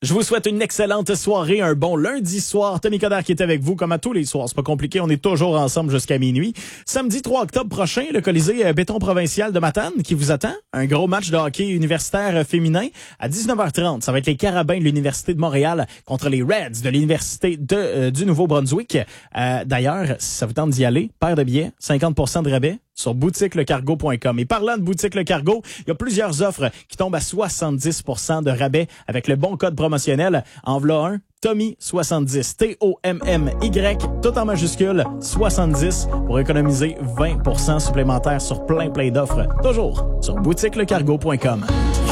Je vous souhaite une excellente soirée, un bon lundi soir. Tony Coderre qui est avec vous comme à tous les soirs. C'est pas compliqué, on est toujours ensemble jusqu'à minuit. Samedi 3 octobre prochain, le Colisée Béton Provincial de Matane qui vous attend. Un gros match de hockey universitaire féminin à 19h30. Ça va être les Carabins de l'Université de Montréal contre les Reds de l'Université du Nouveau-Brunswick. D'ailleurs, si ça vous tente d'y aller, paire de billets, 50% de rabais sur boutiquelecargo.com. Et parlant de Boutique Le Cargo, il y a plusieurs offres qui tombent à 70% de rabais avec le bon code promotionnel. En v'là un, Tommy70, T-O-M-M-Y, tout en majuscule, 70 pour économiser 20% supplémentaire sur plein d'offres. Toujours sur boutiquelecargo.com.